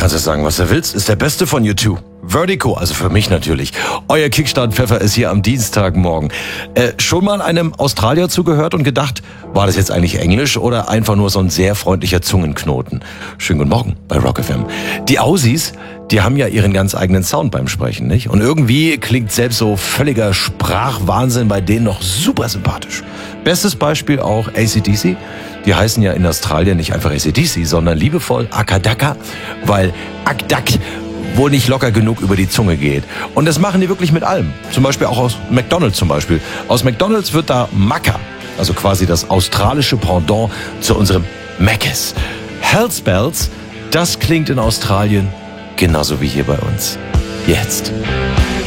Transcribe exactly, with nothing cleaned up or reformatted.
kannst du sagen, was du willst, ist der beste von U zwei. Vertigo, also für mich natürlich. Euer Kickstart-Pfeffer ist hier am Dienstagmorgen. Äh, schon mal einem Australier zugehört und gedacht, war das jetzt eigentlich Englisch oder einfach nur so ein sehr freundlicher Zungenknoten? Schönen guten Morgen bei Rock F M. Die Aussies, die haben ja ihren ganz eigenen Sound beim Sprechen, nicht? Und irgendwie klingt selbst so völliger Sprachwahnsinn bei denen noch super sympathisch. Bestes Beispiel auch A C D C. Die heißen ja in Australien nicht einfach A C D C, sondern liebevoll Akadaka, weil Akdak wohl nicht locker genug über die Zunge geht. Und das machen die wirklich mit allem. Zum Beispiel auch aus McDonald's zum Beispiel. Aus McDonald's wird da Macca, also quasi das australische Pendant zu unserem Mc's. Hell's Bells, das klingt in Australien genauso wie hier bei uns. Jetzt.